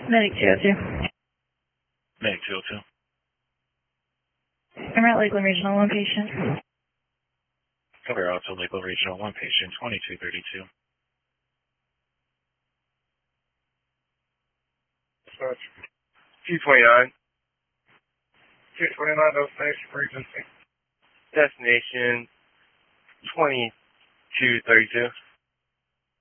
Medic 202. Medic 202. I'm at Lakeland Regional, 1 patient. Cover out to Lakeland Regional, 1 patient, 2232. 229. 229, destination frequency. Destination 2232.